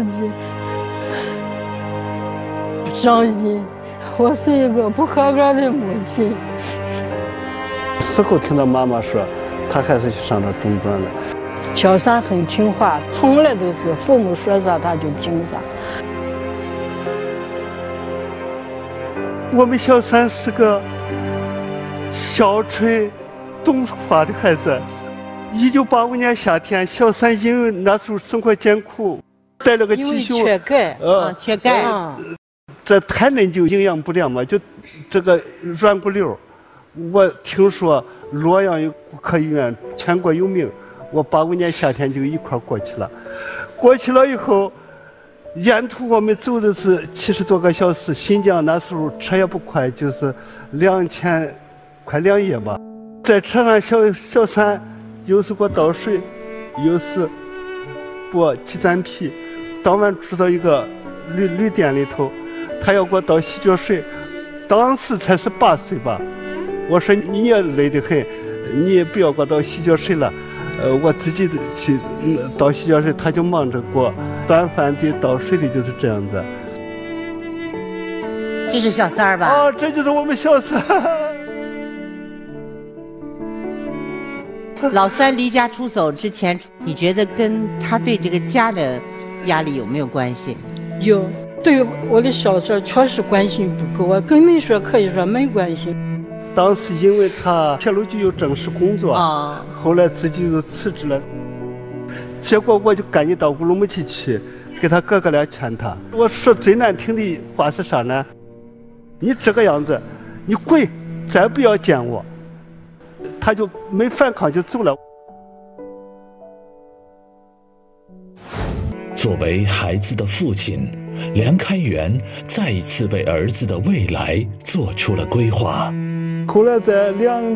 己伤心。我是一个不合格的母亲。 事后听到妈妈说，她还是去上了中专了。 小三很听话，从来都是父母说啥他就听啥。 我们小三是个孝顺、懂话的孩子。1985年夏天，小三因为那时候生活艰苦，带了个鸡胸， 缺钙， 缺钙。 这太嫩就营养不良嘛，就这个软骨瘤。我听说洛阳有骨科医院全国有名，我85年夏天就一块过去了。过去了以后，沿途我们走的是70多个小时，新疆那时候车也不快，就是2000快2夜吧。在车上小三又是给我倒水，又是剥鸡毡皮。当晚住到一个旅店里头，他要给我倒洗脚水，当时才18岁吧。我说你也累得很，你也不要给我倒洗脚水了，我自己去倒洗脚水。他就忙着给我端饭的、倒水的，就是这样子。 这是小三儿吧？ 哦，这就是我们小三。 老三离家出走之前，你觉得跟他对这个家的压力有没有关系？ 有，对我的小三确实关心不够，根本说可以说没关系。 当时因为他铁路局有正式工作，后来自己就辞职了。结果我就赶紧到乌鲁木齐去，给他哥哥俩劝他。我说最难听的话是啥呢？你这个样子，你滚，再不要见我。他就没反抗就走了。 作为孩子的父亲，梁开元再一次为儿子的未来做出了规划。 后来在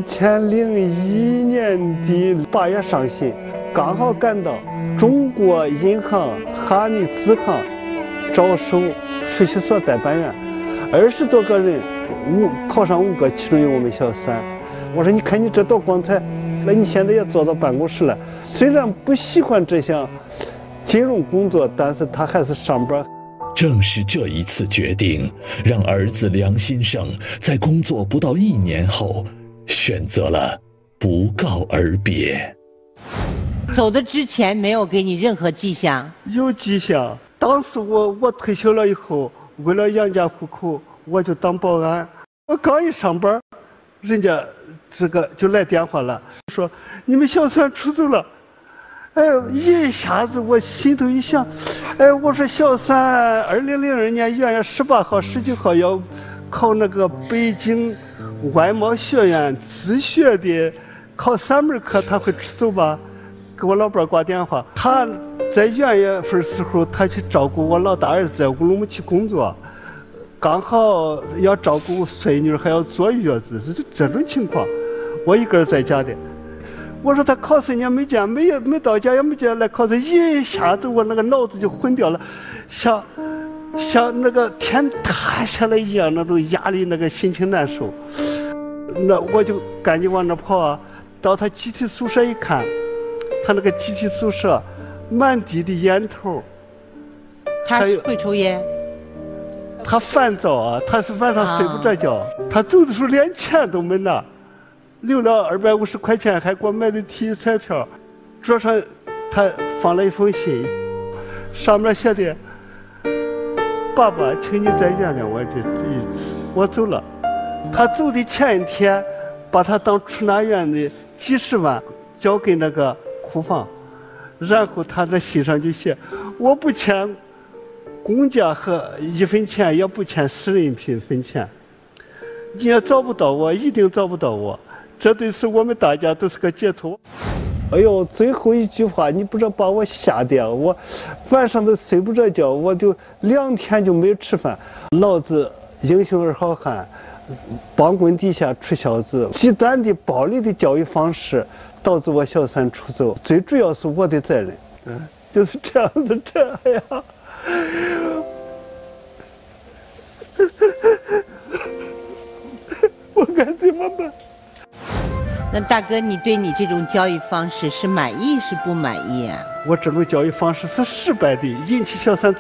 2001年的8月上旬，刚好赶到中国银行哈密支行招收出席所代办员，20多个人，考上5个，其中有我们小三。我说你看你这多光彩，那你现在也坐到办公室了。虽然不喜欢这项金融工作，但是他还是上班。 正是这一次决定，让儿子梁新胜在工作不到1年后，选择了不告而别。 走的之前没有给你任何迹象？ 有迹象。当时我退休了以后，为了养家糊口，我就当保安。我刚一上班，人家这个就来电话了，说你们小三出走了。哎，一下子我心头一想，哎，我说小三2002年1月18号、19号要考那个北京外贸学院自学的，考3门课，他会出走吧？给我老伴挂电话，他在元月份时候，他去照顾我老大儿子在乌鲁木齐工作，刚好要照顾孙女，还要坐月子，是这种情况。我一个人在家的。我说他考试年没见，没到家也没见来考试，一下子我那个脑子就混掉了，像那个天塌下来一样，那种压力，那个心情难受。那我就赶紧往那跑啊，到他集体宿舍一看，他那个集体宿舍满地的烟头。 他会抽烟？ 他烦躁啊，他是晚上睡不着觉，他走的时候连钱都没拿。留了250块钱，还给我买的体育彩票。桌上他放了一封信，上面写的：“爸爸，请你再原谅我这一次，我走了。”他走的前一天，把他当出纳院的几十万交给那个库房，然后他在信上就写：“我不欠公家和1分钱，也不欠私人1分钱。你也找不到我，一定找不到我。这对是我们大家都是个解脱。”哎呦，最后一句话，你不知道把我吓的，我晚上都睡不着觉，我就2天就没吃饭。老子英雄儿好汉，棒棍底下出孝子，极端的暴力的教育方式导致我小三出走，最主要是我的责任。就是这样子，这样。我该怎么办？ 那大哥，你对你这种教育方式是满意是不满意啊？ 我这种教育方式是失败的，引起小三